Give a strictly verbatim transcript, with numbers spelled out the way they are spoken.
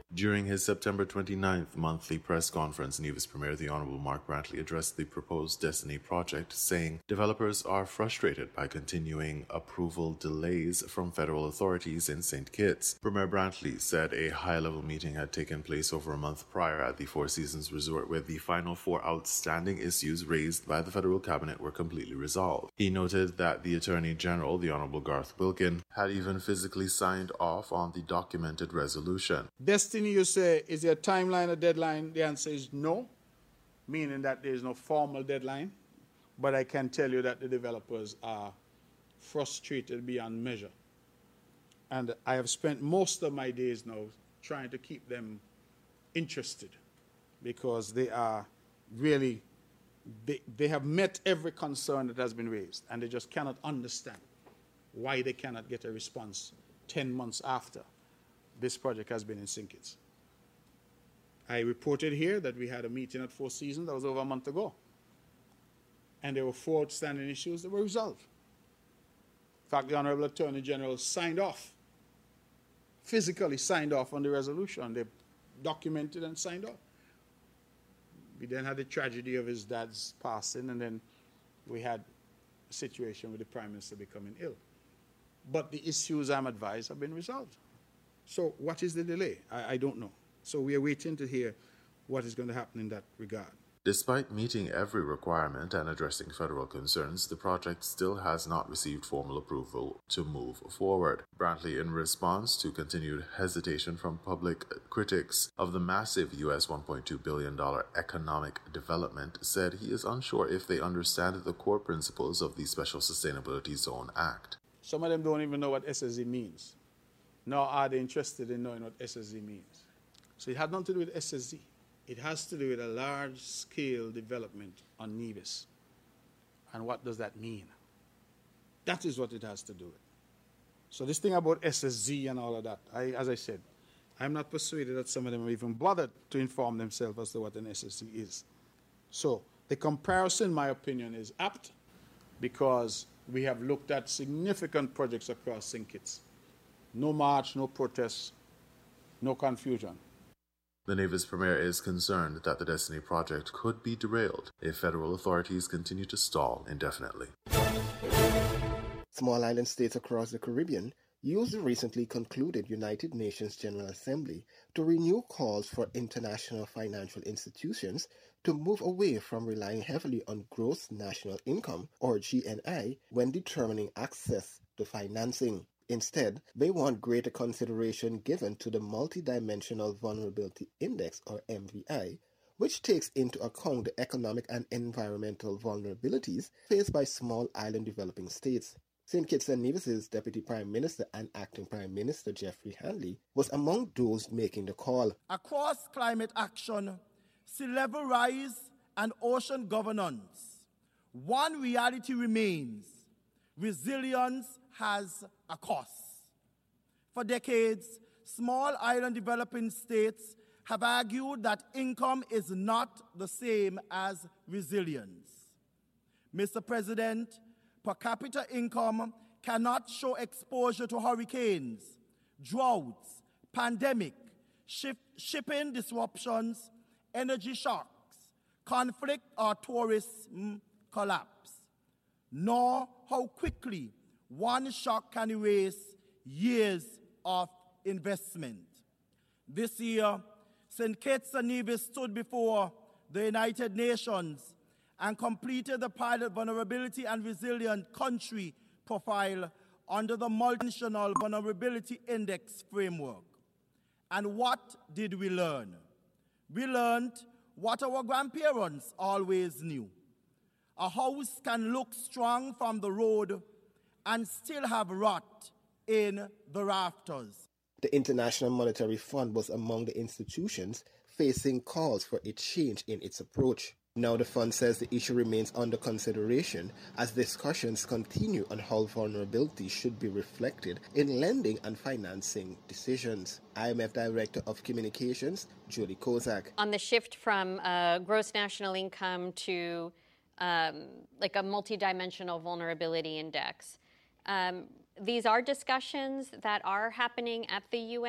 During his September twenty-ninth monthly press conference, Nevis Premier the Honorable Mark Brantley addressed the proposed Destiny project, saying developers are frustrated by continuing approval delays from federal authorities in Saint Kitts. Premier Brantley said a high-level meeting had taken place over a month prior at the Four Seasons Resort, where the final four outstanding issues raised by the federal cabinet were completely resolved. He noted that the Attorney General, the Honorable Garth Wilkin, had even physically signed off on the documented resolution. Destiny, you say, is there a timeline, a deadline? The answer is no, meaning that there is no formal deadline. But I can tell you that the developers are frustrated beyond measure. And I have spent most of my days now trying to keep them interested, because they are really, they, they have met every concern that has been raised, and they just cannot understand why they cannot get a response ten months after this project has been in Saint Kitts. I reported here that we had a meeting at Four Seasons that was over a month ago, and there were four outstanding issues that were resolved. In fact, the Honorable Attorney General signed off, physically signed off on the resolution. They documented and signed off. We then had the tragedy of his dad's passing, and then we had a situation with the Prime Minister becoming ill. But the issues, I'm advised, have been resolved. So what is the delay? I, I don't know. So we are waiting to hear what is going to happen in that regard. Despite meeting every requirement and addressing federal concerns, the project still has not received formal approval to move forward. Brantley, in response to continued hesitation from public critics of the massive U S one point two billion dollars economic development, said he is unsure if they understand the core principles of the Special Sustainability Zone Act. Some of them don't even know what S S Z means, nor are they interested in knowing what S S Z means. So it had nothing to do with S S Z. It has to do with a large-scale development on Nevis. And what does that mean? That is what it has to do with. So this thing about S S Z and all of that, I, as I said, I'm not persuaded that some of them have even bothered to inform themselves as to what an S S Z is. So the comparison, in my opinion, is apt, because we have looked at significant projects across Saint Kitts. No march, no protests, no confusion. The Nevis Premier is concerned that the Destiny project could be derailed if federal authorities continue to stall indefinitely. Small island states across the Caribbean used the recently concluded United Nations General Assembly to renew calls for international financial institutions to move away from relying heavily on gross national income, or G N I, when determining access to financing. Instead, they want greater consideration given to the Multidimensional Vulnerability Index, or M V I, which takes into account the economic and environmental vulnerabilities faced by small island developing states. Saint Kitts and Nevis's Deputy Prime Minister and Acting Prime Minister Geoffrey Handley was among those making the call. Across climate action, sea level rise, and ocean governance, one reality remains: resilience has a cost. For decades, small island developing states have argued that income is not the same as resilience. Mister President, per capita income cannot show exposure to hurricanes, droughts, pandemic, ship, shipping disruptions, energy shocks, conflict, or tourism collapse, nor how quickly one shock can erase years of investment. This year, Saint Kitts and Nevis stood before the United Nations and completed the pilot vulnerability and resilient country profile under the Multidimensional Vulnerability Index framework. And what did we learn? We learned what our grandparents always knew. A house can look strong from the road and still have rot in the rafters. The International Monetary Fund was among the institutions facing calls for a change in its approach. Now the fund says the issue remains under consideration as discussions continue on how vulnerability should be reflected in lending and financing decisions. I M F Director of Communications, Julie Kozak. On the shift from uh, gross national income to um, like a multidimensional vulnerability index, um, these are discussions that are happening at the U N.